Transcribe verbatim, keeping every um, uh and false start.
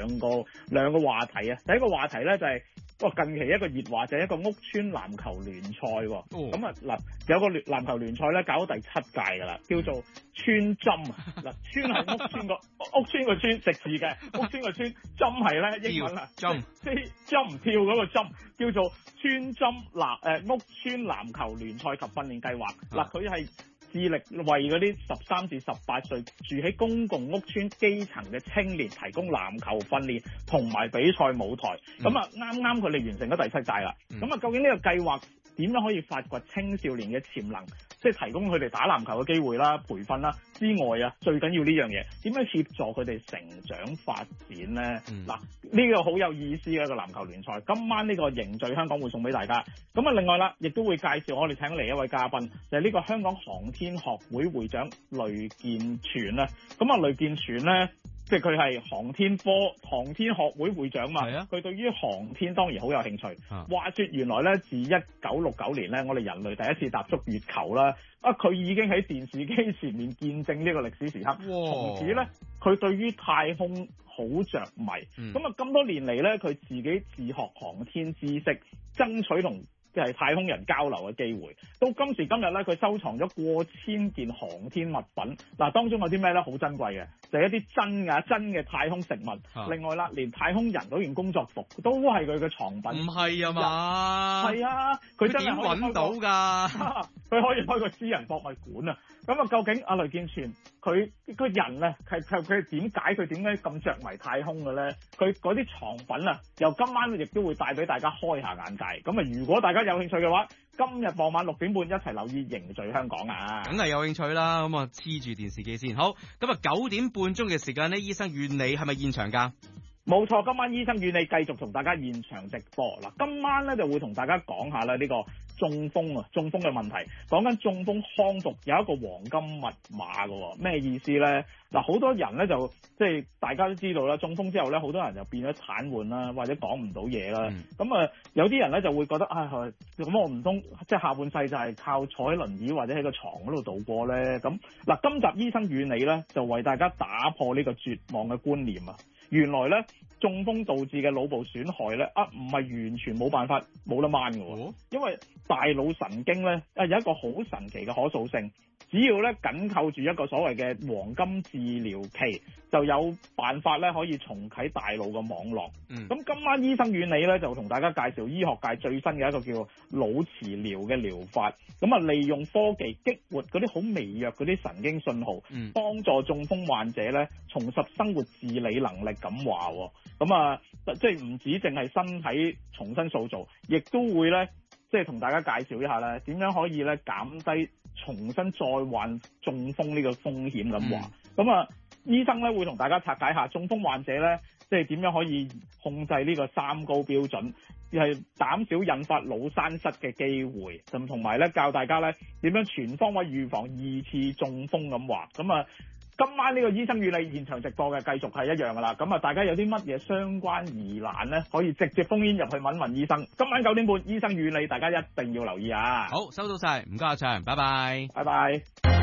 兩個兩個話題啊。第一個話題咧就係、是。哇！近期一個熱話就係一個屋村籃球聯賽喎，咁啊嗱有個聯籃球聯賽咧搞到第七屆㗎啦，叫做村針啊，嗱村係屋村個屋村個村食字嘅，屋村個村針係咧英文啊，針即係針跳嗰個針，叫做村針籃誒屋村籃球聯賽及訓練計劃，嗱佢係。致力為嗰啲十三至十八歲住喺公共屋邨基層嘅青年提供籃球訓練同埋比賽舞台。咁啊、嗯，啱啱佢哋完成咗第七屆啦。咁啊、嗯，究竟呢個計劃點樣可以發掘青少年嘅潛能，即係提供佢哋打籃球嘅機會啦、培訓啦之外啊，最緊要呢樣嘢點樣協助佢哋成長發展咧？嗱、嗯，呢、呢個好有意思嘅一個籃球聯賽。今晚呢個凝聚香港會送俾大家。咁啊，另外啦，亦都會介紹我哋請嚟一位嘉賓，就係、是、呢個香港航天學會會長雷健全啦。咁啊，雷健全咧。即係佢係航天科航天學會會長嘛，佢、啊、對於航天當然好有興趣。啊、話說原來咧，自一九六九年咧，我哋人類第一次踏足月球啦，啊佢已經喺電視機前面見證呢個歷史時刻。從此咧，佢對於太空好着迷。咁啊、嗯，咁多年嚟咧，佢自己自學航天知識，爭取同即係太空人交流嘅機會，到今時今日咧，佢收藏咗過千件航天物品。嗱，當中有啲咩咧？好珍貴嘅，就係、是、一啲真嘅真嘅太空食物。啊、另外啦，連太空人嗰件工作服都係佢嘅藏品。唔係啊嘛？係啊，佢真係揾到㗎。佢可以開個私人博物館啊！咁啊，究竟阿雷健全佢個人咧，係佢佢點解佢點解咁着迷太空嘅咧？佢嗰啲藏品啊，由今晚亦都會帶俾大家開下眼界。咁啊，如果大家有興趣嘅話，今日傍晚六點半一齊留意凝聚香港啊！ 梗係有興趣啦，咁啊黐住電視機先。好，咁啊九點半鐘嘅時間呢，醫生與你係咪現場㗎？ 冇錯，今晚醫生與你繼續同大家現場直播嗱。今晚咧就會同大家講下咧呢個中風啊，中風嘅問題，講緊中風康復有一個黃金密碼嘅，咩意思咧？嗱，好多人咧就即係大家都知道啦，中風之後咧，好多人就變咗癱瘓啦，或者講唔到嘢啦。咁啊、嗯，有啲人咧就會覺得啊，咁、哎、我唔通即係下半世就係靠坐喺輪椅或者喺個床嗰度度過咧？咁嗱，今集醫生與你咧就為大家打破呢個絕望嘅觀念啊！原來咧，中風導致嘅腦部損害咧，啊唔係完全冇辦法冇得掹嘅喎，因為大腦神經咧啊有一個好神奇嘅可塑性，只要咧緊扣住一個所謂嘅黃金治療期，就有辦法咧可以重啟大腦嘅網絡。咁、嗯、今晚醫生與你咧就同大家介紹醫學界最新嘅一個叫腦磁療嘅療法，咁啊利用科技激活嗰啲好微弱嗰啲神經信號，嗯、幫助中風患者咧重拾生活自理能力。咁話喎，咁啊，即係唔止淨係身體重新塑造，亦都會咧，即係同大家介紹一下咧，點樣可以咧減低重新再患中風呢個風險咁話。咁、嗯、啊，醫生咧會同大家拆解下中風患者咧，即係點樣可以控制呢個三高標準，係減少引發腦栓塞嘅機會，咁同埋咧教大家咧點樣全方位預防二次中風咁話。咁啊。今晚呢個醫生與你現場直播嘅繼續係一樣噶啦，咁啊大家有啲乜嘢相關疑難呢？可以直接烽煙入去問問醫生。今晚九點半醫生與你，大家一定要留意啊！ 好，收到晒，唔該阿祥，拜拜， 拜拜。